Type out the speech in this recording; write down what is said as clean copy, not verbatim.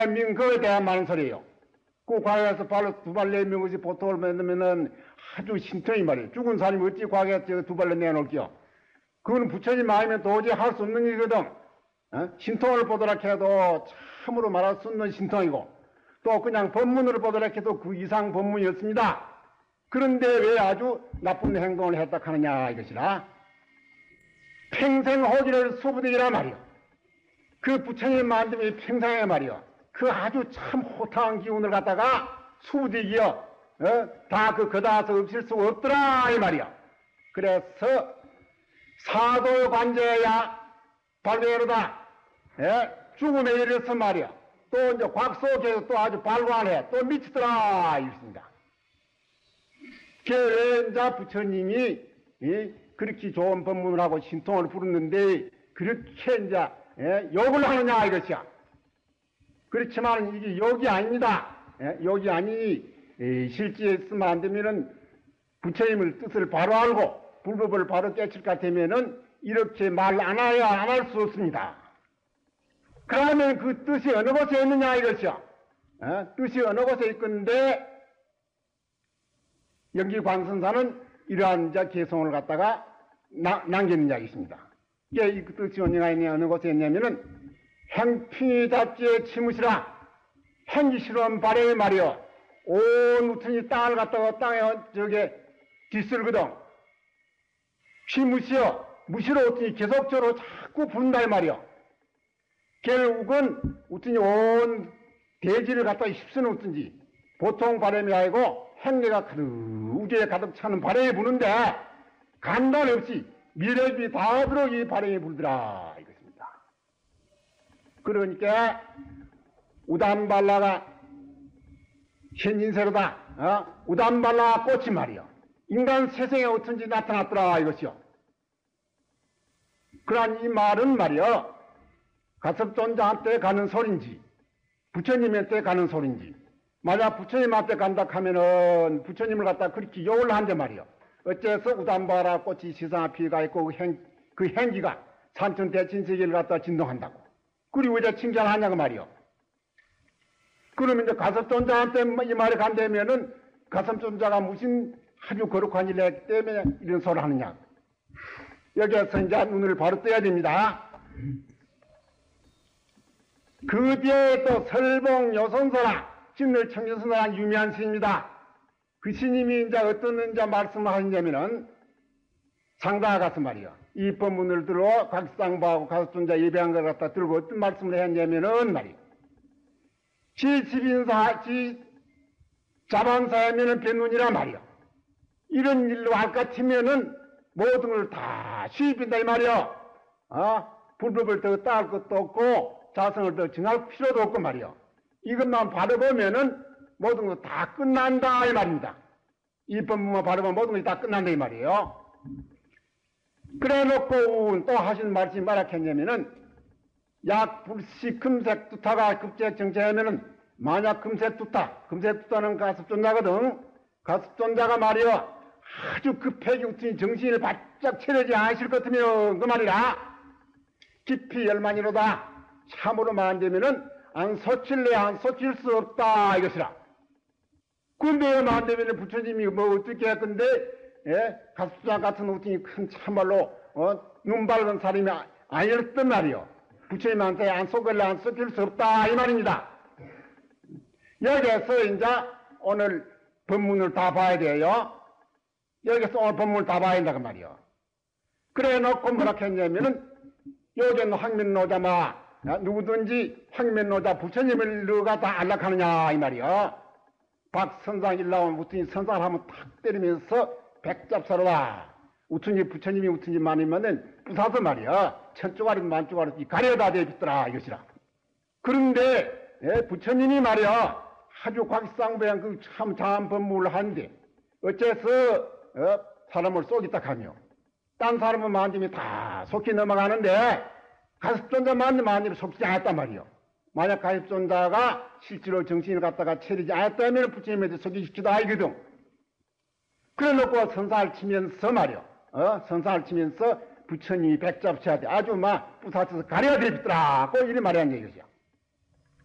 민거에 대한 많은 소리예요. 그 과거에서 발로 두 발 내민 것이 보통을 만들면은 아주 신통이 말이에요. 죽은 사람이 어찌 과거에 두 발로 내놓을게요. 그거는 부처님 마음이면 도저히 할 수 없는 일이거든. 신통을 보더라 해도 참으로 말할 수 없는 신통이고, 또 그냥 법문으로 보더라 해도 그 이상 법문이었습니다. 그런데 왜 아주 나쁜 행동을 했다 하느냐 이것이라. 평생 호기를 수부득이라 말이요. 그 부처님 만듦이 평생에 말이요. 그 아주 참 호탕한 기운을 갖다가 수부득이요. 다 그 거다서 없앨 수 없더라 이 말이요. 그래서 사도 관제야 발배로다. 죽음에 이르서 말이요. 또 이제 곽속에서 또 아주 발관해 또 미치더라 이렇습니다. 이제 부처님이 그렇게 좋은 법문을 하고 신통을 부르는데 그렇게 이제 욕을 하느냐 이것이야. 그렇지만 이게 욕이 아닙니다. 욕이 아니니 실제 쓰면 안 되면은 부처님을 뜻을 바로 알고 불법을 바로 깨칠 것 같으면은 이렇게 말 안 해야 안 할 수 없습니다. 그러면 그 뜻이 어느 곳에 있느냐 이것이요. 뜻이 어느 곳에 있건데 영기광선사는 이러한 이제 개성을 갖다가 남겼느냐 있습니다. 이게 이 뜻이 어느 곳에 있냐면은 행핑이 잡지에 치무시라. 행기 싫어한 바람이 말이요. 온 우천이 땅을 갖다가 땅에 저게 뒤쓸거든. 치무시여 무시로 어떠니 계속적으로 자꾸 부른다 이 말이요. 결국은 어떠니 온 대지를 갖다가 휩쓰는 어떤지 보통 바람이 아니고 행내가 가득 우주에 가득 차는 바람이 부는데 간단 없이 미래비 다 들어 이 바람이 불더라 이것입니다. 그러니까 우담발라가 현인세로다. 우담발라가 꽃이 말이요. 인간 세상에 어쩐지 나타났더라 이것이요. 그러한 이 말은 말이요. 가섭존자한테 가는 소린지 부처님한테 가는 소린지 만약 부처님한테 간다 하면은 부처님을 갖다 그렇게 욕을 한대 말이요. 어째서 우담바라 꽃이 시상한 피가 있고 그 행기가 산천 대친세계를 갖다 진동한다고. 그리고 이제 칭찬하냐고 말이요. 그러면 이제 가섭존자한테 이 말이 간다면은 가섭존자가 무슨 아주 거룩한 일을 했기 때문에 이런 소리를 하느냐. 여기에서 이제 눈을 바로 떠야 됩니다. 그 뒤에 또 설봉 요선서라 진늘 청교선사란 유명한 스님입니다. 그 스님이 이제 어떤 이제 말씀을 하시냐면은 상당하 가서 말이요. 이 법문을 들어 각상부하고 가섭존자 예배한 걸 갖다 들고 어떤 말씀을 했냐면은 말이요. 지 집인사, 지 자반사하면은 변론이라 말이요. 이런 일로 할 것 같으면은 모든 걸 다 수입한다 이 말이요. 불법을 더 따을 것도 없고 자성을 더 정할 필요도 없고 말이요. 이것만 바라보면은 모든 거 다 끝난다 이 말입니다. 이 법문만 바라보면 모든 것이 다 끝난다 이 말이에요. 그래 놓고 또 하신 말씀이 뭐라했냐면은 약 불시 금색 두타가 급제 정체하면은 만약 금색 두타는 가섭존자거든. 가섭존자가 말이요. 아주 급하게 웃더니 정신을 바짝 차리지 않으실 것 같으면 그 말이라 깊이 열만이로다. 참으로 말한다면은 안 소칠래 안 소칠 수 없다 이것이라. 근데 안 되면은 부처님이 뭐 어떻게 할 건데 가섭존자 같은 웃더니 큰 참말로 눈 밝은 사람이 아니었단 말이요. 부처님한테 안 속을래 안 속일 수 없다 이 말입니다. 여기에서 이제 오늘 법문을 다 봐야 돼요. 여기서 오늘 법문을 다 봐야 된다고 말이요. 그래 놓고 뭐라 했냐면은 요전 황면노자마 누구든지 황면노자 부처님을 너가 다 안락하느냐 이 말이요. 박선상 일나오면 우튼이 선상을 한번 탁 때리면서 백잡사로다. 우튼이 부처님이 우튼이 많으면은 부사서 말이요. 천조가리 만조가리 가려다 대비더라 이것이라. 그런데 부처님이 말이요. 아주 곽상배한 그 참 장한 법문을 하는데 어째서 사람을 쏘겠다 하며 딴 사람은 만지면 다 속히 넘어가는데 가섭존자 만지면 속지 않았단 말이요. 만약 가섭존자가 실제로 정신을 갖다가 차리지 않았다면 부처님한테 속이시키도 아니거든. 그래 놓고 선사를 치면서 말이요. 선사를 치면서 부처님이 백잡셔야 돼. 아주 막 부사쳐서 가려야 되겠더라. 꼭 이리 말하는 얘기죠.